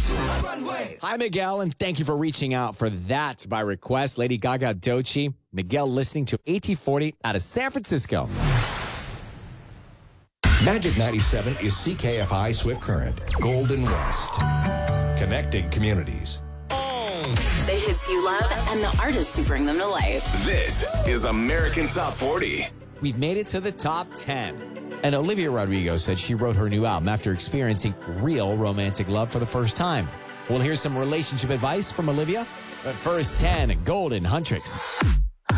Hi, Miguel, and thank you for reaching out for that by request. Lady Gaga Doechii. Miguel listening to AT40 out of San Francisco. Magic 97 is CKFI Swift Current, Golden West. Connecting communities. The hits you love and the artists who bring them to life. This is American Top 40. We've made it to the top 10. And Olivia Rodrigo said she wrote her new album after experiencing real romantic love for the first time. We'll hear some relationship advice from Olivia. But first, 10, Golden Huntrix.